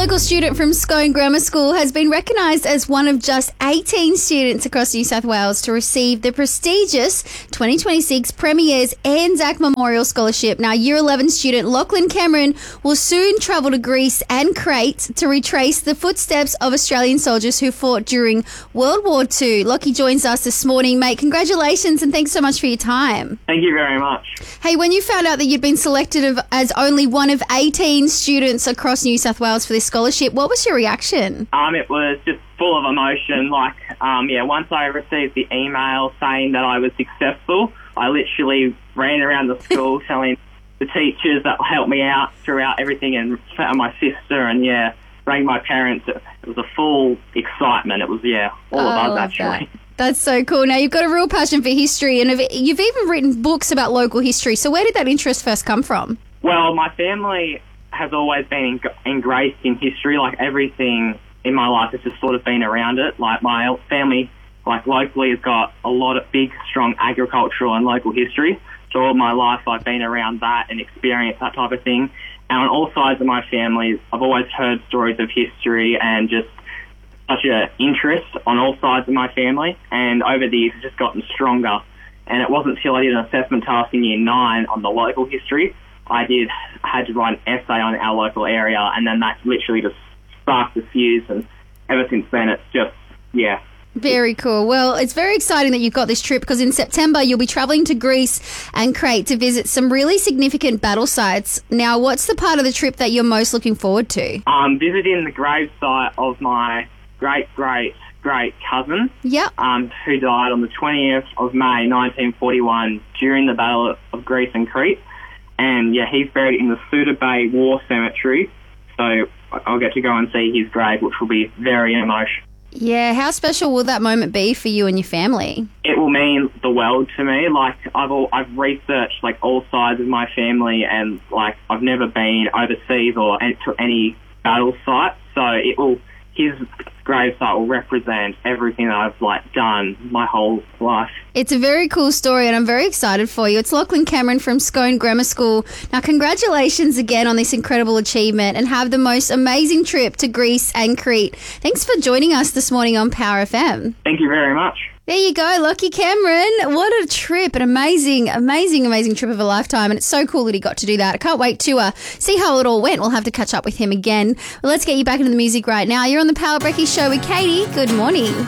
local student from Scone Grammar School has been recognised as one of just 18 students across New South Wales to receive the prestigious 2026 Premier's Anzac Memorial Scholarship. Now, Year 11 student Lachlan Cameron will soon travel to Greece and Crete to retrace the footsteps of Australian soldiers who fought during World War II. Lockie joins us this morning. Mate, congratulations and thanks so much for your time. Thank you very much. Hey, when you found out that you'd been selected as only one of 18 students across New South Wales for this scholarship, what was your reaction? It was just full of emotion. Once I received the email saying that I was successful, I literally ran around the school telling the teachers that helped me out throughout everything and my sister and, rang my parents. It was a full excitement. It was, all of us actually. That's so cool. Now, you've got a real passion for history and you've even written books about local history. So where did that interest first come from? Well, my family has always been engrossed in history. Like, everything in my life has just sort of been around it. Like, my family, locally has got a lot of big, strong agricultural and local history. So all my life I've been around that and experienced that type of thing. And on all sides of my family, I've always heard stories of history and just such an interest on all sides of my family. And over the years, it's just gotten stronger. And it wasn't until I did an assessment task in Year 9 on the local history, I had to write an essay on our local area, and then that literally just sparked the fuse. And ever since then, it's just, Very cool. Well, it's very exciting that you've got this trip because in September you'll be travelling to Greece and Crete to visit some really significant battle sites. Now, what's the part of the trip that you're most looking forward to? I'm visiting the gravesite of my great cousin, who died on the 20th of May 1941 during the Battle of Greece and Crete. And, he's buried in the Suda Bay War Cemetery. So I'll get to go and see his grave, which will be very emotional. Yeah, how special will that moment be for you and your family? It will mean the world to me. I've researched all sides of my family, and I've never been overseas or to any battle site. So his gravesite will represent everything that I've done my whole life. It's a very cool story and I'm very excited for you. It's Lachlan Cameron from Scone Grammar School. Now, congratulations again on this incredible achievement and have the most amazing trip to Greece and Crete. Thanks for joining us this morning on Power FM. Thank you very much. There you go, Lockie Cameron. What a trip, an amazing trip of a lifetime. And it's so cool that he got to do that. I can't wait to see how it all went. We'll have to catch up with him again. Well, let's get you back into the music right now. You're on the Power Brekkie Show with Katie. Good morning.